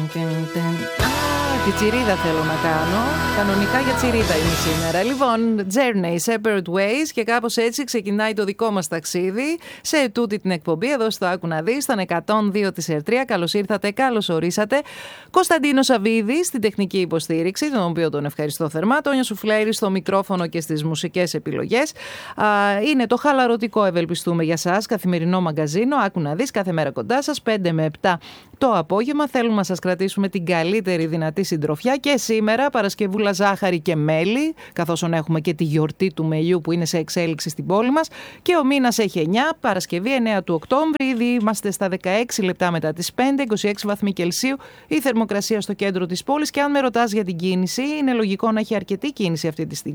Τη τσιρίδα θέλω να κάνω. Κανονικά για τσιρίδα είναι σήμερα. Λοιπόν, Journey, Separate Ways, και κάπως έτσι ξεκινάει το δικό μας ταξίδι σε τούτη την εκπομπή εδώ στο Άκου να δεις, στον 102 της Ερτρία. Καλώς ήρθατε, καλώς ορίσατε. Κωνσταντίνο Σαββίδη στην τεχνική υποστήριξη, τον οποίο τον ευχαριστώ θερμά. Τόνιο Σουφλέρη στο μικρόφωνο και στις μουσικές επιλογές. Είναι το χαλαρωτικό, ευελπιστούμε για σας, καθημερινό μαγκαζίνο. Άκου να δεις, κάθε μέρα κοντά σας, 5 με 7 το απόγευμα. Θέλουμε να σας κρατήσουμε την καλύτερη δυνατή συντροφιά και σήμερα Παρασκευούλα ζάχαρη και μέλι, καθώς έχουμε και τη γιορτή του μελιού που είναι σε εξέλιξη στην πόλη μας, και ο μήνας έχει 9, Παρασκευή 9 του Οκτώβρη, ήδη είμαστε στα 16 λεπτά μετά τις 5, 26 βαθμοί Κελσίου η θερμοκρασία στο κέντρο της πόλης. Και αν με ρωτάς για την κίνηση, είναι λογικό να έχει αρκετή κίνηση αυτή τη στιγμή.